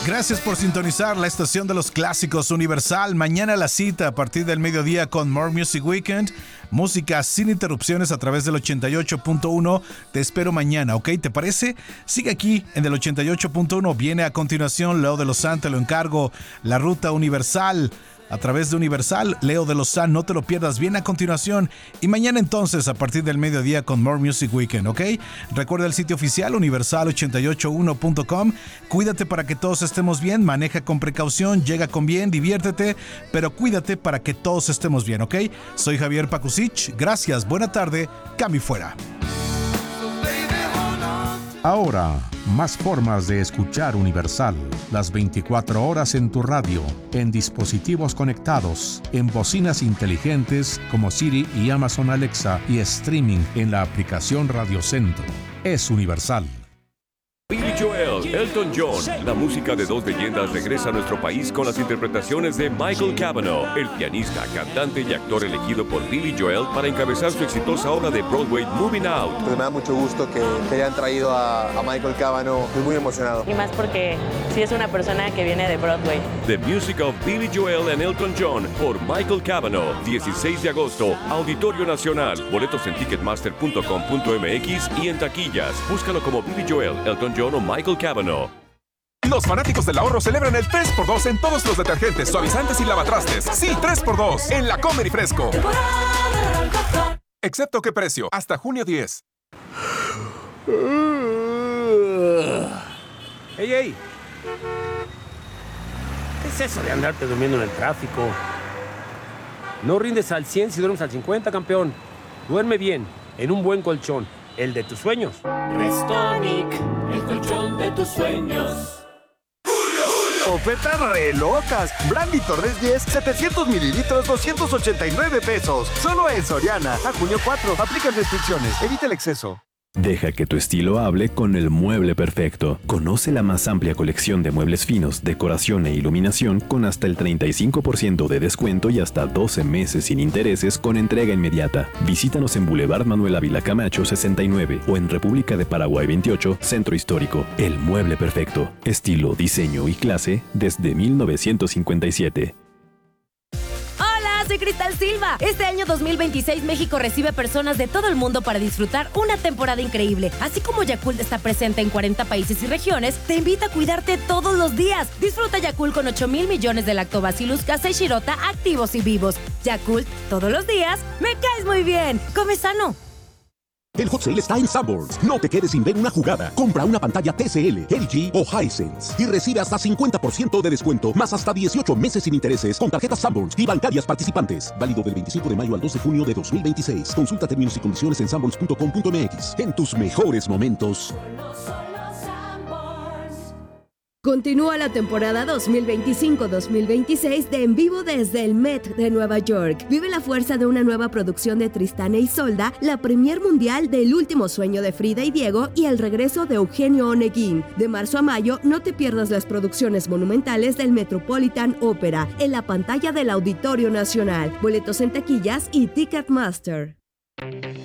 Gracias por sintonizar la estación de los clásicos Universal. Mañana la cita a partir del mediodía con More Music Weekend. Música sin interrupciones a través del 88.1. Te espero mañana, ¿ok? ¿Te parece? Sigue aquí en el 88.1. Viene a continuación Leo de Lozán, te lo encargo. La Ruta Universal. A través de Universal, Leo de Lozán, no te lo pierdas, bien a continuación. Y mañana entonces, a partir del mediodía con More Music Weekend, ¿ok? Recuerda el sitio oficial universal881.com. Cuídate para que todos estemos bien, maneja con precaución, llega con bien, diviértete, pero cuídate para que todos estemos bien, ¿ok? Soy Javier Pakusich, gracias, buena tarde, cambio fuera. Ahora, más formas de escuchar Universal. Las 24 horas en tu radio, en dispositivos conectados, en bocinas inteligentes como Siri y Amazon Alexa y streaming en la aplicación Radio Centro. Es Universal. Billy Joel, Elton John, la música de dos leyendas regresa a nuestro país con las interpretaciones de Michael Cavanaugh, el pianista, cantante y actor elegido por Billy Joel para encabezar su exitosa obra de Broadway Moving Out. Pues me da mucho gusto que hayan traído a Michael Cavanaugh. Estoy muy emocionado. Y más porque sí es una persona que viene de Broadway. The Music of Billy Joel and Elton John por Michael Cavanaugh, 16 de agosto, Auditorio Nacional. Boletos en ticketmaster.com.mx y en taquillas. Búscalo como Billy Joel, Elton John o Michael Cavanaugh. Los fanáticos del ahorro celebran el 3x2 en todos los detergentes, suavizantes y lavatrastes. Sí, 3x2 en La Comer y Fresco. Excepto qué precio, hasta junio 10. ¡Ey! ¿Qué es eso de andarte durmiendo en el tráfico? No rindes al 100 si duermes al 50, campeón. Duerme bien, en un buen colchón, el de tus sueños. Restonic, el colchón de tus sueños. Ofertas re locas. Brandy Torres 10, 700 mililitros, 289 pesos. Solo en Soriana. A junio 4. Aplican restricciones. Evita el exceso. Deja que tu estilo hable con el mueble perfecto. Conoce la más amplia colección de muebles finos, decoración e iluminación con hasta el 35% de descuento y hasta 12 meses sin intereses con entrega inmediata. Visítanos en Boulevard Manuel Ávila Camacho 69 o en República de Paraguay 28, Centro Histórico. El mueble perfecto. Estilo, diseño y clase desde 1957. Soy Cristal Silva. Este año 2026 México recibe personas de todo el mundo para disfrutar una temporada increíble. Así como Yakult está presente en 40 países y regiones, te invita a cuidarte todos los días. Disfruta Yakult con 8,000 millones de Lactobacillus casei shirota activos y vivos. Yakult, todos los días, me caes muy bien. Come sano. El Hot Sale está en Sanborns. No te quedes sin ver una jugada. Compra una pantalla TCL, LG o Hisense y recibe hasta 50% de descuento, más hasta 18 meses sin intereses con tarjetas Sanborns y bancarias participantes. Válido del 25 de mayo al 2 de junio de 2026. Consulta términos y condiciones en sanborns.com.mx. En tus mejores momentos. Continúa la temporada 2025-2026 de En Vivo desde el Met de Nueva York. Vive la fuerza de una nueva producción de Tristán e Isolda, la premier mundial del Último Sueño de Frida y Diego y el regreso de Eugenio Oneguín. De marzo a mayo, no te pierdas las producciones monumentales del Metropolitan Opera en la pantalla del Auditorio Nacional. Boletos en taquillas y Ticketmaster.